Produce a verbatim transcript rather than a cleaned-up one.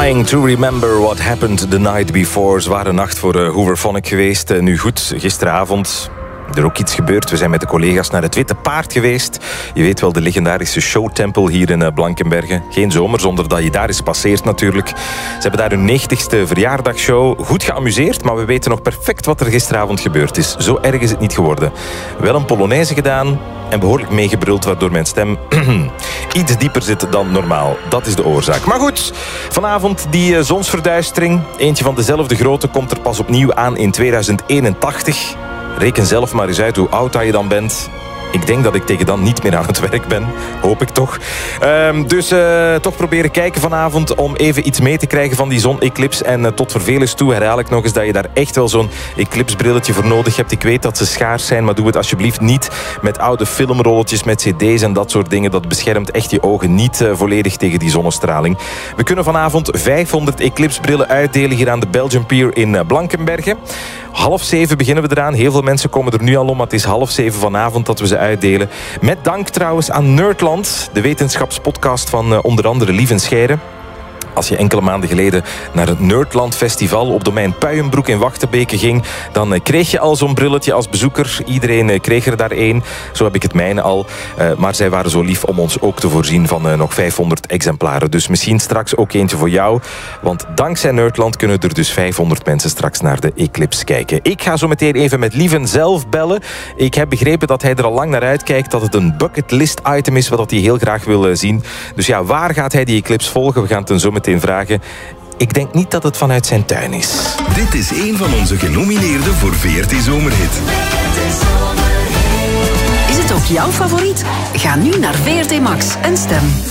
Trying to remember what happened the night before. Zware nacht voor uh, Hooverphonic geweest. Uh, nu goed, gisteravond... Er ook iets gebeurd. We zijn met de collega's naar het Witte Paard geweest. Je weet wel, de legendarische showtempel hier in Blankenberge. Geen zomer zonder dat je daar eens passeert natuurlijk. Ze hebben daar hun negentigste verjaardagsshow. Goed geamuseerd, maar we weten nog perfect wat er gisteravond gebeurd is. Zo erg is het niet geworden. Wel een Polonaise gedaan en behoorlijk meegebruld, waardoor mijn stem iets dieper zit dan normaal. Dat is de oorzaak. Maar goed, vanavond die zonsverduistering. Eentje van dezelfde grootte komt er pas opnieuw aan in tweeduizend eenentachtig. Reken zelf maar eens uit hoe oud dat je dan bent. Ik denk dat ik tegen dan niet meer aan het werk ben. Hoop ik toch. Um, dus uh, toch proberen kijken vanavond om even iets mee te krijgen van die zon-eclips. En uh, tot vervelens toe herhaal ik nog eens dat je daar echt wel zo'n eclipsbrilletje voor nodig hebt. Ik weet dat ze schaars zijn, maar doe het alsjeblieft niet met oude filmrolletjes, met cd's en dat soort dingen. Dat beschermt echt je ogen niet uh, volledig tegen die zonnestraling. We kunnen vanavond vijfhonderd eclipsbrillen uitdelen hier aan de Belgian Pier in uh, Blankenberge. Half zeven beginnen we eraan. Heel veel mensen komen er nu al om, maar het is half zeven vanavond dat we ze uitdelen. Met dank trouwens aan Nerdland, de wetenschapspodcast van uh, onder andere Lieve Scheire. Als je enkele maanden geleden naar het Nerdland Festival op domein Puijenbroek in Wachtenbeke ging, dan uh, kreeg je al zo'n brilletje als bezoeker. Iedereen uh, kreeg er daar één. Zo heb ik het mijne al. Uh, maar zij waren zo lief om ons ook te voorzien van uh, nog vijfhonderd exemplaren. Dus misschien straks ook eentje voor jou. Want dankzij Nerdland kunnen er dus vijfhonderd mensen straks naar de eclipse kijken. Ik ga zo meteen even met Lieven zelf bellen. Ik heb begrepen dat hij er al lang naar uitkijkt. Dat het een bucketlist item is wat hij heel graag wil uh, zien. Dus ja, waar gaat hij die eclipse volgen? We gaan het zo meteen vragen. Ik denk niet dat het vanuit zijn tuin is. Dit is een van onze genomineerden voor V R T Zomerhit. Is het ook jouw favoriet? Ga nu naar V R T Max en stem.